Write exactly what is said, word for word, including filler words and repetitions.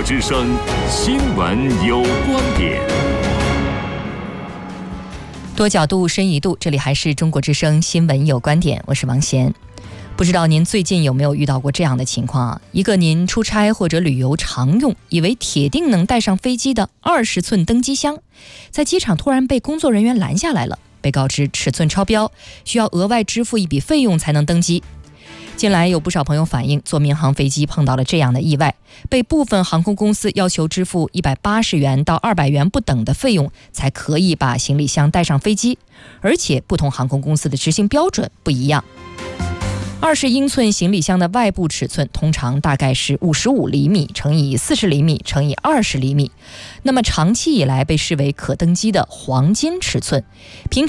国之声新闻有观点， 多角度深一度，这里还是中国之声新闻有观点，我是王贤。不知道您最近有没有遇到过这样的情况啊？一个您出差或者旅游常用，以为铁定能带上飞机的二十寸登机箱，在机场突然被工作人员拦下来了，被告知尺寸超标，需要额外支付一笔费用才能登机。近来有不少朋友反映，坐民航飞机碰到了这样的意外，被部分航空公司要求支付一百八十元到二百元不等的费用，才可以把行李箱带上飞机，而且不同航空公司的执行标准不一样。二十英寸行李箱的外部尺寸通常大概是五十五厘米乘以四十厘米乘以二十厘米，那么长期以来被视为可登机的黄金尺寸，平常